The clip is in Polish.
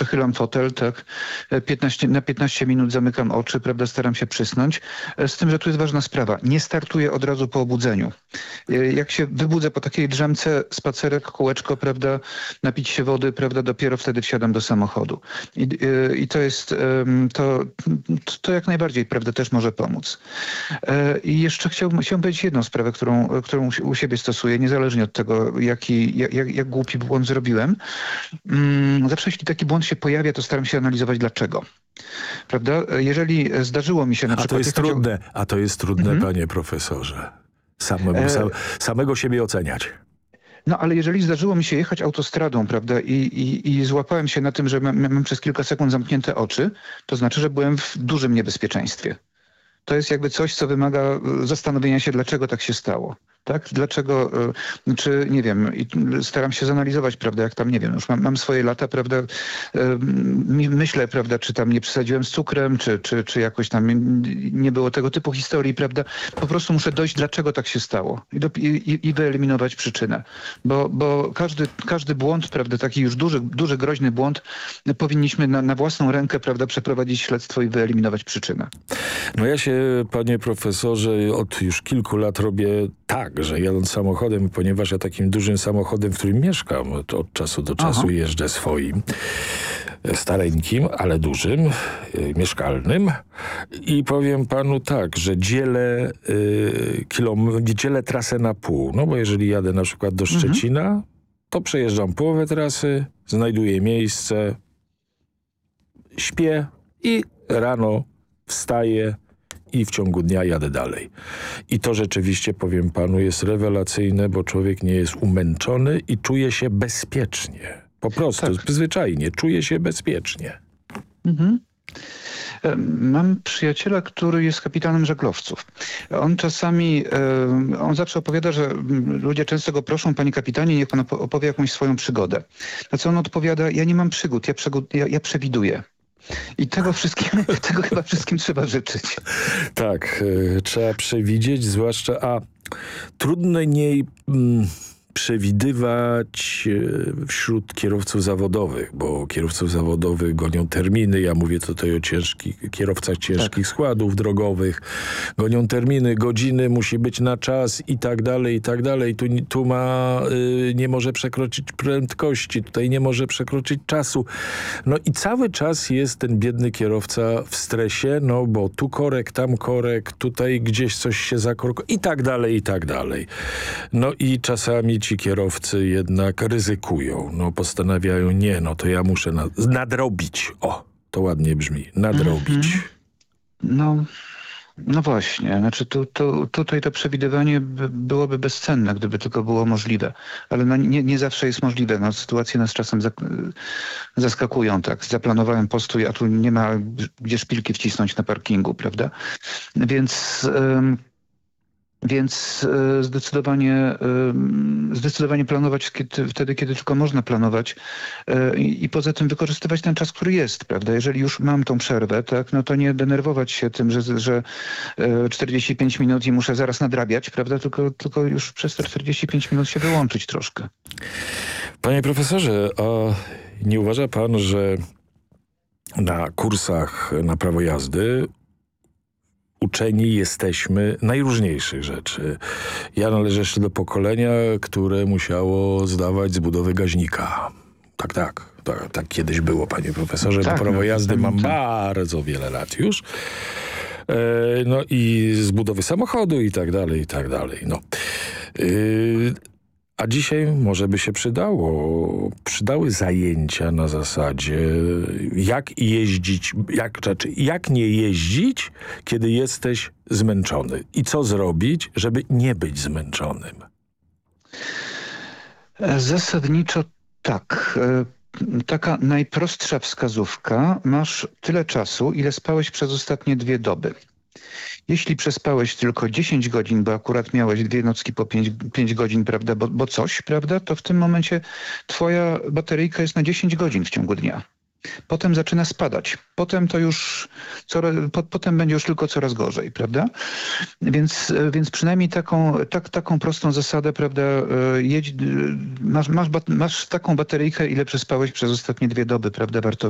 wychylam fotel, tak, 15 minut zamykam oczy, prawda, staram się przysnąć. Z tym, że tu jest ważna sprawa. Nie startuję od razu po obudzeniu. Jak się wybudzę po takiej drzemce, spacerek, kółeczko, prawda, napić się wody, prawda, dopiero wtedy wsiadam do samochodu. I to jest, to jak najbardziej, prawda, też może pomóc. I jeszcze chciałbym powiedzieć jedną sprawę, którą u siebie stosuję, niezależnie od tego, jak głupi błąd zrobiłem. Zawsze jeśli taki błąd się pojawia, to staram się analizować dlaczego. Prawda? Jeżeli zdarzyło mi się na przykład... A to jest trudne, panie profesorze. Samego siebie oceniać. No ale jeżeli zdarzyło mi się jechać autostradą, prawda, i złapałem się na tym, że mam przez kilka sekund zamknięte oczy, to znaczy, że byłem w dużym niebezpieczeństwie. To jest jakby coś, co wymaga zastanowienia się, dlaczego tak się stało. Tak? Dlaczego, czy nie wiem, i staram się zanalizować, prawda, jak tam, nie wiem, już mam swoje lata, prawda, myślę, prawda, czy tam nie przesadziłem z cukrem, czy jakoś tam nie było tego typu historii, prawda. Po prostu muszę dojść, dlaczego tak się stało i wyeliminować przyczynę. Bo każdy błąd, prawda, taki już duży, groźny błąd, powinniśmy na własną rękę, prawda, przeprowadzić śledztwo i wyeliminować przyczynę. No ja się, panie profesorze, od już kilku lat robię tak, że jadąc samochodem, ponieważ ja takim dużym samochodem, w którym mieszkam, to od czasu do czasu jeżdżę swoim, stareńkim, ale dużym, mieszkalnym i powiem panu tak, że dzielę trasę na pół. No bo jeżeli jadę na przykład do Szczecina, to przejeżdżam połowę trasy, znajduję miejsce, śpię i rano wstaję i w ciągu dnia jadę dalej. I to rzeczywiście, powiem panu, jest rewelacyjne, bo człowiek nie jest umęczony i czuje się bezpiecznie. Po prostu, zwyczajnie, czuje się bezpiecznie. Mam przyjaciela, który jest kapitanem żaglowców. On zawsze opowiada, że ludzie często go proszą, panie kapitanie, niech pan opowie jakąś swoją przygodę. Na co on odpowiada, ja nie mam przygód, ja przewiduję. I tego chyba wszystkim trzeba życzyć. Tak, trzeba przewidzieć, zwłaszcza, trudno niej przewidywać wśród kierowców zawodowych, bo kierowców zawodowych gonią terminy. Ja mówię tutaj o kierowcach ciężkich składów drogowych. Gonią terminy, godziny, musi być na czas i tak dalej, i tak dalej. Tu nie może przekroczyć prędkości, tutaj nie może przekroczyć czasu. No i cały czas jest ten biedny kierowca w stresie, no bo tu korek, tam korek, tutaj gdzieś coś się zakorko i tak dalej, i tak dalej. No i czasami ci kierowcy jednak ryzykują. No postanawiają, to ja muszę nadrobić. O, to ładnie brzmi. Nadrobić. No właśnie. Znaczy tutaj to przewidywanie byłoby bezcenne, gdyby tylko było możliwe. Ale nie zawsze jest możliwe. No, sytuacje nas czasem zaskakują. Tak. Zaplanowałem postój, a tu nie ma gdzie szpilki wcisnąć na parkingu, prawda? Więc zdecydowanie planować wtedy, kiedy tylko można planować i poza tym wykorzystywać ten czas, który jest, prawda? Jeżeli już mam tą przerwę, tak, no to nie denerwować się tym, że 45 minut i muszę zaraz nadrabiać, prawda? Tylko już przez te 45 minut się wyłączyć troszkę. Panie profesorze, a nie uważa pan, że na kursach na prawo jazdy uczeni jesteśmy najróżniejszych rzeczy. Ja należę jeszcze do pokolenia, które musiało zdawać z budowy gaźnika. Tak kiedyś było, panie profesorze. Do prawo jazdy mam bardzo wiele lat już. No i z budowy samochodu i tak dalej, i tak dalej. No. A dzisiaj może by się przydały zajęcia na zasadzie jak jeździć, jak nie jeździć, kiedy jesteś zmęczony i co zrobić, żeby nie być zmęczonym. Zasadniczo tak. Taka najprostsza wskazówka. Masz tyle czasu, ile spałeś przez ostatnie 2 doby. Jeśli przespałeś tylko 10 godzin, bo akurat miałeś 2 nocki po 5 godzin, prawda, bo coś, prawda, to w tym momencie twoja bateryjka jest na 10 godzin w ciągu dnia. Potem zaczyna spadać. Potem to już potem będzie już tylko coraz gorzej, prawda? Więc przynajmniej taką prostą zasadę, prawda, masz taką bateryjkę, ile przespałeś przez ostatnie 2 doby, prawda, warto